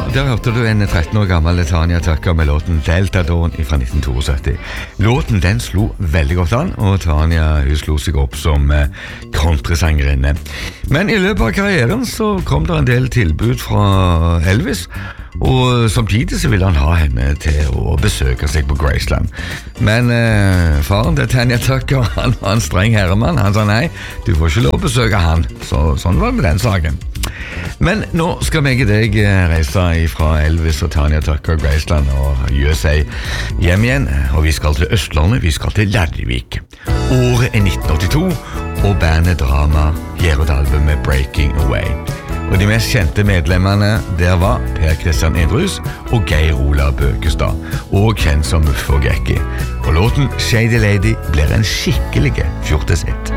der hørte du en 13 år gammel Tanya Tucker med låten Delta Dawn fra 1972. Låten den slo veldig godt an, og Tanya hun slo seg opp som countrysangerinne. Men i løpet av karrieren så kom det en del tilbud fra Elvis, og samtidig så ville han ha henne til å besøke seg på Graceland. Men faren til Tanya Tucker, han var en streng herremann. Han sa nei, du får ikke lov å besøke han. Så sånn var det med den saken. Men nå skal meg og deg reise fra Elvis og Tanya Tucker, Graceland og USA hjem igjen, og vi skal til Østlandet, vi skal til Larvik. Året 1982, og bandet Drama gir ut album med Breaking Away. Og de mest kjente medlemmene der var Per Kristian Edrus og Geir Olav Bøkestad, og kjent som Muff og Gekki. Og låten Shady Lady blir en skikkelig fjorteshit.